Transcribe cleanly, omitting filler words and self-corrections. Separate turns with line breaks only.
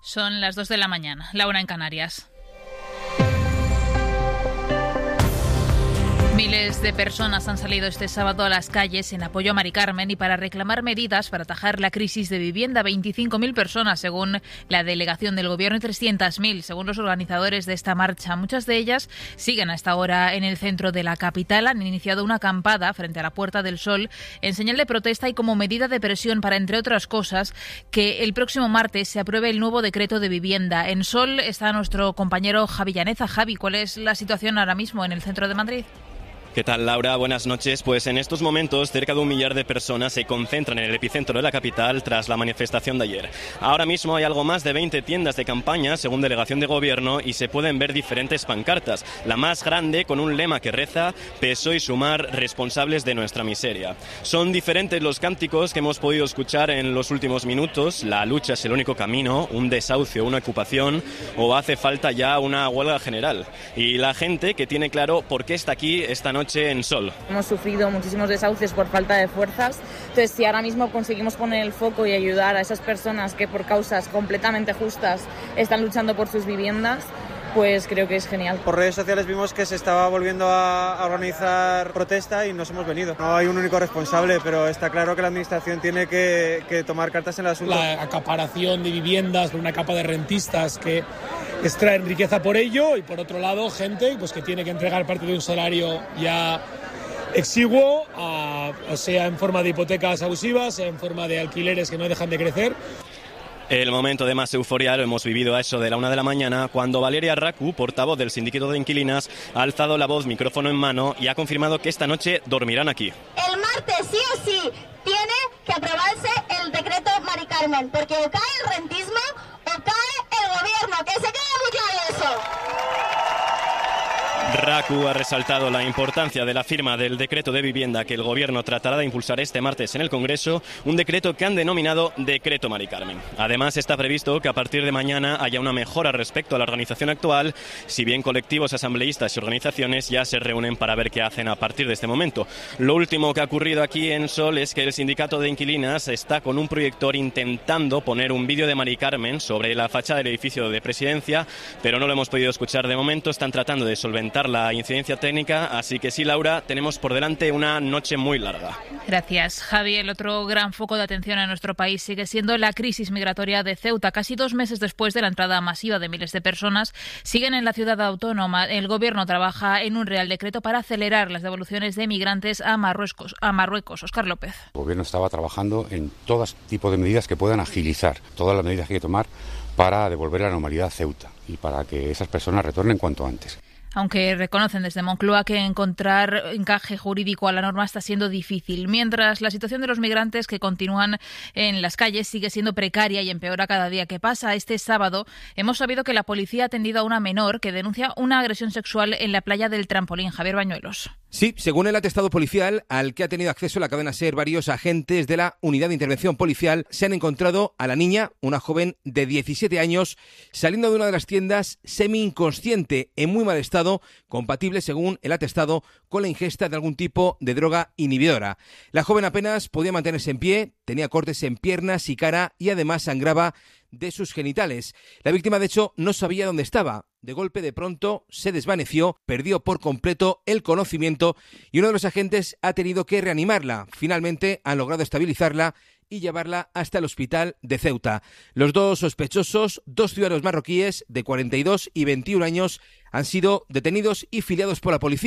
Son las 2 de la mañana, la 1 en Canarias. Miles de personas han salido este sábado a las calles en apoyo a Mari Carmen y para reclamar medidas para atajar la crisis de vivienda. 25.000 personas, según la delegación del Gobierno, y 300.000, según los organizadores de esta marcha. Muchas de ellas siguen a esta hora en el centro de la capital. Han iniciado una acampada frente a la Puerta del Sol en señal de protesta y como medida de presión para, entre otras cosas, que el próximo martes se apruebe el nuevo decreto de vivienda. En Sol está nuestro compañero Javi Llaneza. Javi, ¿cuál es la situación ahora mismo en el centro de Madrid?
¿Qué tal, Laura? Buenas noches. Pues en estos momentos cerca de 1 millar de personas se concentran en el epicentro de la capital tras la manifestación de ayer. Ahora mismo hay algo más de 20 tiendas de campaña, según delegación de gobierno, y se pueden ver diferentes pancartas. La más grande con un lema que reza: PSOE y Sumar, responsables de nuestra miseria. Son diferentes los cánticos que hemos podido escuchar en los últimos minutos. La lucha es el único camino, un desahucio, una ocupación, o hace falta ya una huelga general. Y la gente que tiene claro por qué está aquí esta noche en Sol.
Hemos sufrido muchísimos desahucios por falta de fuerzas, entonces si ahora mismo conseguimos poner el foco y ayudar a esas personas que por causas completamente justas están luchando por sus viviendas, pues creo que es genial.
Por redes sociales vimos que se estaba volviendo a organizar protesta y nos hemos venido. No hay un único responsable, pero está claro que la administración tiene que tomar cartas en el asunto.
La acaparación de viviendas por una capa de rentistas que extraen riqueza por ello, y por otro lado gente pues que tiene que entregar parte de un salario ya exiguo, sea en forma de hipotecas abusivas, sea en forma de alquileres que no dejan de crecer.
El momento de más euforia lo hemos vivido a eso de la 1 de la mañana, cuando Valeria Racu, portavoz del sindicato de inquilinas, ha alzado la voz, micrófono en mano, y ha confirmado que esta noche dormirán aquí.
El martes sí o sí tiene que aprobarse el decreto Mari Carmen, porque o cae el rentismo o cae el gobierno, que se quede muy claro eso.
Racu ha resaltado la importancia de la firma del decreto de vivienda que el Gobierno tratará de impulsar este martes en el Congreso, un decreto que han denominado Decreto Mari Carmen. Además, está previsto que a partir de mañana haya una mejora respecto a la organización actual, si bien colectivos, asambleístas y organizaciones ya se reúnen para ver qué hacen a partir de este momento. Lo último que ha ocurrido aquí en Sol es que el sindicato de inquilinas está con un proyector intentando poner un vídeo de Mari Carmen sobre la fachada del edificio de Presidencia, pero no lo hemos podido escuchar de momento. Están tratando de solventar la incidencia técnica, así que sí, Laura, tenemos por delante una noche muy larga.
Gracias, Javi. El otro gran foco de atención en nuestro país sigue siendo la crisis migratoria de Ceuta. Casi 2 meses después de la entrada masiva de miles de personas, siguen en la ciudad autónoma. El Gobierno trabaja en un Real Decreto para acelerar las devoluciones de migrantes a Marruecos. Óscar López.
El Gobierno estaba trabajando en todo tipo de medidas que puedan agilizar todas las medidas que hay que tomar para devolver la normalidad a Ceuta y para que esas personas retornen cuanto antes.
Aunque reconocen desde Moncloa que encontrar encaje jurídico a la norma está siendo difícil. Mientras, la situación de los migrantes que continúan en las calles sigue siendo precaria y empeora cada día que pasa. Este sábado hemos sabido que la policía ha atendido a una menor que denuncia una agresión sexual en la playa del Trampolín. Javier Bañuelos.
Sí, según el atestado policial al que ha tenido acceso la cadena SER, varios agentes de la Unidad de Intervención Policial se han encontrado a la niña, una joven de 17 años, saliendo de una de las tiendas semi-inconsciente, en muy mal estado, compatible, según el atestado, con la ingesta de algún tipo de droga inhibidora. La joven apenas podía mantenerse en pie, tenía cortes en piernas y cara y además sangraba de sus genitales. La víctima, de hecho, no sabía dónde estaba. De golpe, de pronto, se desvaneció, perdió por completo el conocimiento y uno de los agentes ha tenido que reanimarla. Finalmente han logrado estabilizarla y llevarla hasta el hospital de Ceuta. Los 2 sospechosos, 2 ciudadanos marroquíes de 42 y 21 años, han sido detenidos y filiados por la policía.